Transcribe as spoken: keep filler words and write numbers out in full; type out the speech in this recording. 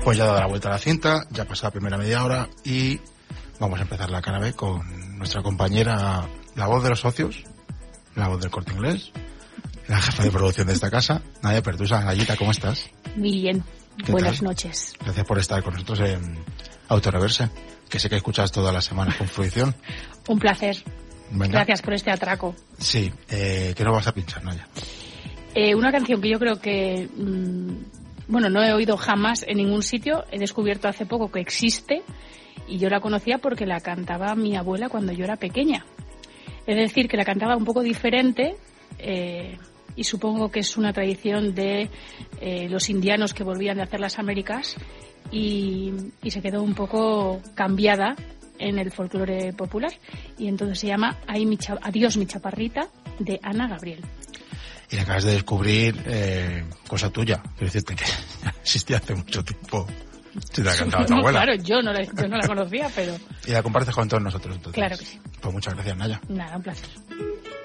Pues ya dado la vuelta a la cinta, ya ha pasado la primera media hora y vamos a empezar la cara B con nuestra compañera, la voz de los socios, la voz del Corte Inglés, la jefa de producción de esta casa, Nadia Pertusa. Nayita, ¿cómo estás? Muy bien, buenas tal? noches. Gracias por estar con nosotros en Autoreverse, que sé que escuchas todas las semanas con fruición. Un placer. Venga. Gracias por este atraco. Sí, eh, ¿qué nos vas a pinchar, Naya? Eh, una canción que yo creo que, mmm, bueno, no he oído jamás en ningún sitio, he descubierto hace poco que existe y yo la conocía porque la cantaba mi abuela cuando yo era pequeña. Es decir, que la cantaba un poco diferente, eh, y supongo que es una tradición de eh, los indianos que volvían de hacer las Américas y, y se quedó un poco cambiada en el folclore popular. Y entonces se llama Ay, mi cha- Adiós mi chaparrita, de Ana Gabriel. Y acabas de descubrir eh, cosa tuya, quiero decirte que existía hace mucho tiempo. Si te la cantaba tu No, abuela. claro, yo no, la, yo no la conocía, pero... Y la compartes con todos nosotros, entonces. Claro que sí. Pues muchas gracias, Naya. Nada, un placer.